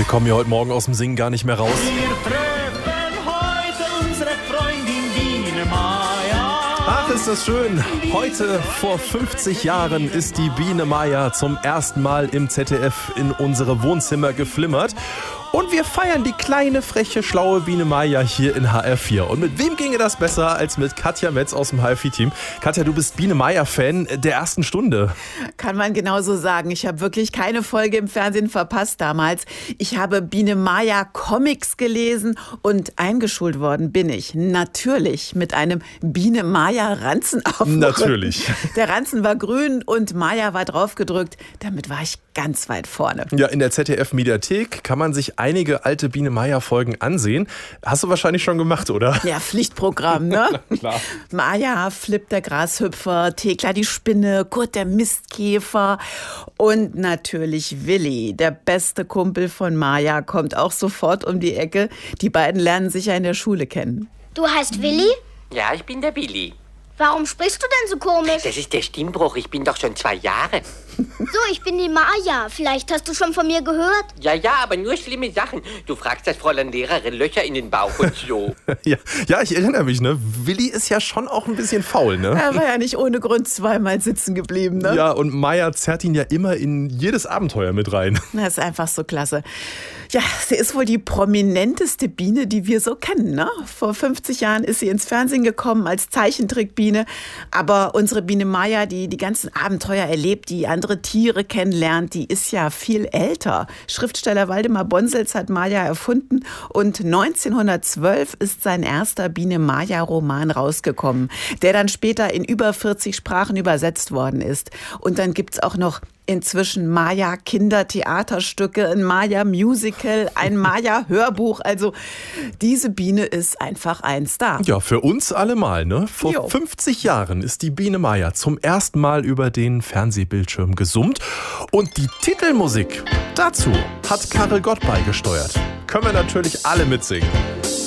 Wir kommen ja heute Morgen aus dem Singen gar nicht mehr raus. Wir treffen heute unsere Freundin Biene Maya. Ach, ist das schön. Heute vor 50 Jahren ist die Biene Maya zum ersten Mal im ZDF in unsere Wohnzimmer geflimmert. Und wir feiern die kleine, freche, schlaue Biene Maya hier in HR4. Und mit wem ginge das besser als mit Katja Metz aus dem HFI-Team? Katja, du bist Biene Maya-Fan der ersten Stunde. Kann man genauso sagen. Ich habe wirklich keine Folge im Fernsehen verpasst damals. Ich habe Biene Maya Comics gelesen und eingeschult worden bin ich natürlich mit einem Biene Maya Ranzen auf dem Natürlich. Rücken. Der Ranzen war grün und Maya war draufgedrückt. Damit war ich ganz weit vorne. Ja, in der ZDF-Mediathek kann man sich einige alte Biene Maya-Folgen ansehen. Hast du wahrscheinlich schon gemacht, oder? Ja, Pflichtprogramm, ne? Klar. Maya, Flip der Grashüpfer, Thekla die Spinne, Kurt der Mistkäfer und natürlich Willi, der beste Kumpel von Maya, kommt auch sofort um die Ecke. Die beiden lernen sich ja in der Schule kennen. Du heißt Willi? Ja, ich bin der Willi. Warum sprichst du denn so komisch? Das ist der Stimmbruch. Ich bin doch schon 2 Jahre. So, ich bin die Maya. Vielleicht hast du schon von mir gehört? Ja, aber nur schlimme Sachen. Du fragst das Fräulein Lehrerin Löcher in den Bauch und so. Ja, ich erinnere mich, ne? Willi ist ja schon auch ein bisschen faul, ne? Er war ja nicht ohne Grund zweimal sitzen geblieben, ne? Ja, und Maya zerrt ihn ja immer in jedes Abenteuer mit rein. Das ist einfach so klasse. Ja, sie ist wohl die prominenteste Biene, die wir so kennen, ne? Vor 50 Jahren ist sie ins Fernsehen gekommen als Zeichentrickbiene. Aber unsere Biene Maya, die ganzen Abenteuer erlebt, die andere Tiere kennenlernt, die ist ja viel älter. Schriftsteller Waldemar Bonsels hat Maya erfunden und 1912 ist sein erster Biene-Maya-Roman rausgekommen, der dann später in über 40 Sprachen übersetzt worden ist. Und dann gibt's auch noch inzwischen Maya-Kindertheaterstücke, ein Maya-Musical, ein Maya-Hörbuch. Also diese Biene ist einfach ein Star. Ja, für uns allemal, ne? Vor 50 Jahren ist die Biene Maya zum ersten Mal über den Fernsehbildschirm gesummt. Und die Titelmusik dazu hat Karel Gott beigesteuert. Können wir natürlich alle mitsingen.